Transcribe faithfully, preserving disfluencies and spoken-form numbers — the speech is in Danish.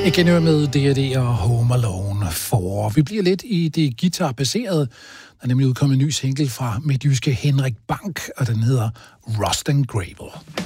Igen jo med D og D og Home Alone for. Vi bliver lidt i det guitarbaserede. Der er nemlig udkommet en ny single fra midtjyske Henrik Bank, og den hedder Rust and Gravel.